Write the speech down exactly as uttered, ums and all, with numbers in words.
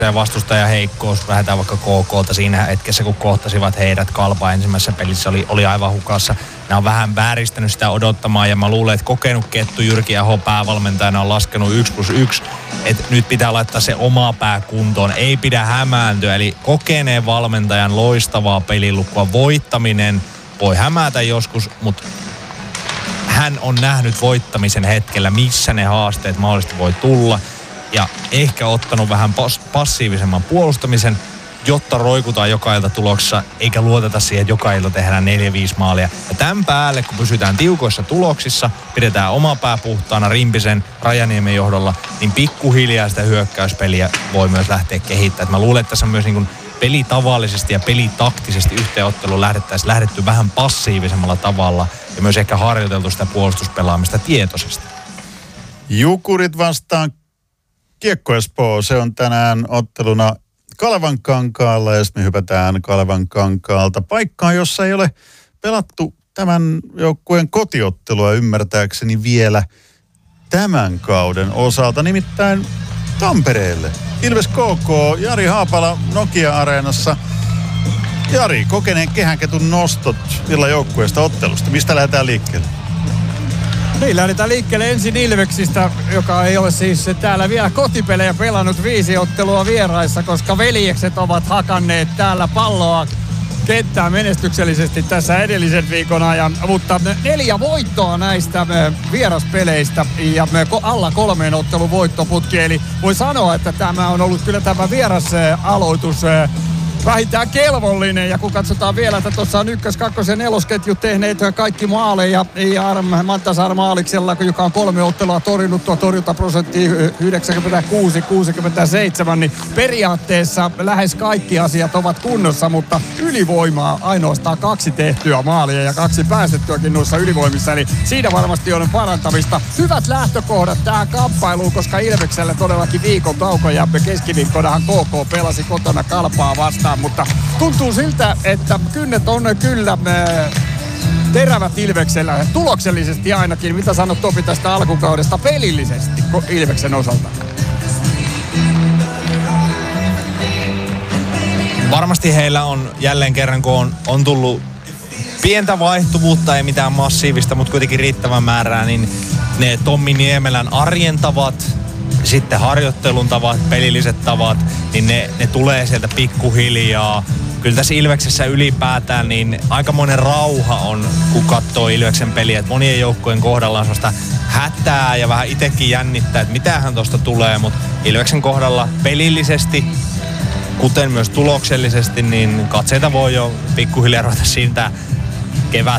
vastustajan heikkous, lähdetään vaikka K K:lta siinä hetkessä, kun kohtasivat heidät. Kalpa ensimmäisessä pelissä oli, oli aivan hukassa. Nämä on vähän vääristänyt sitä odottamaan ja mä luulen, että kokenut Kettu Jyrki Aho päävalmentajana on laskenut yksi plus yksi. Että nyt pitää laittaa se oma pää kuntoon, ei pidä hämääntyä. Eli kokeneen valmentajan loistavaa pelilukua, voittaminen voi hämätä joskus, mutta hän on nähnyt voittamisen hetkellä, missä ne haasteet mahdollisesti voi tulla. Ja ehkä ottanut vähän passiivisemman puolustamisen, jotta roikutaan joka ilta tuloksessa, eikä luoteta siihen, että joka ilta tehdään neljä viisi maalia. Ja tämän päälle, kun pysytään tiukoissa tuloksissa, pidetään oma pää puhtaana Rimpisen, Rajaniemen johdolla, niin pikkuhiljaa sitä hyökkäyspeliä voi myös lähteä kehittämään. Mä luulen, että tässä on myös niin kuin pelitavallisesti ja pelitaktisesti yhteenotteluun lähdettäisiin lähdetty vähän passiivisemmalla tavalla ja myös ehkä harjoiteltu sitä puolustuspelaamista tietoisesti. Jukurit vastaan Kiekko Espoo, se on tänään otteluna Kalevankankaalla, ja me hypätään Kalevankankaalta paikkaan, jossa ei ole pelattu tämän joukkueen kotiottelua ymmärtääkseni vielä tämän kauden osalta, nimittäin Tampereelle. Ilves K K, Jari Haapala Nokia-areenassa. Jari, kokeneen kehänketun nostot illan joukkueesta ottelusta. Mistä lähdetään liikkeelle? Niin, lähdetään liikkeelle ensin Ilveksistä, joka ei ole siis täällä vielä kotipelejä pelannut viisi ottelua vieraissa, koska veljekset ovat hakanneet täällä palloa kenttää menestyksellisesti tässä edellisen viikon ajan. Mutta neljä voittoa näistä vieraspeleistä ja alla kolmeen ottelun voittoputki. Eli voi sanoa, että tämä on ollut kyllä tämä vierasaloitus vähintään kelvollinen, ja kun katsotaan vielä, että tuossa on ykkös-, kakkos- ja nelosketju tehneet kaikki maaleja, ja Arm, Mantasar Maaliksella, joka on kolme ottelua torjunut, tuo torjuntaprosentti yhdeksänkymmentäkuusi kuusikymmentäseitsemän, niin periaatteessa lähes kaikki asiat ovat kunnossa, mutta ylivoimaa ainoastaan kaksi tehtyä maalia ja kaksi päästettyäkin noissa ylivoimissa, eli siinä varmasti on parantamista. Hyvät lähtökohdat tähän kamppailuun, koska Ilveksellä todellakin viikon tauko, ja keskiviikkonahan K K pelasi kotona Kalpaa vastaan. Mutta tuntuu siltä, että kynnet on kyllä terävät Ilveksellä, tuloksellisesti ainakin. Mitä sanot Topi tästä alkukaudesta pelillisesti Ilveksen osalta? Varmasti heillä on jälleen kerran, kun on, on tullut pientä vaihtuvuutta, ei mitään massiivista, mutta kuitenkin riittävän määrää, niin ne Tommi Niemelän arjen tavat, sitten harjoittelun tavat, pelilliset tavat, niin ne, ne tulee sieltä pikkuhiljaa. Kyllä tässä Ilveksessä ylipäätään niin aikamoinen rauha on, kun katsoo Ilveksen peliä. Että monien joukkojen kohdalla on sellaista hätää ja vähän itsekin jännittää, että mitähän tosta tulee. Mutta Ilveksen kohdalla pelillisesti, kuten myös tuloksellisesti, niin katseita voi jo pikkuhiljaa ruveta siitä kevät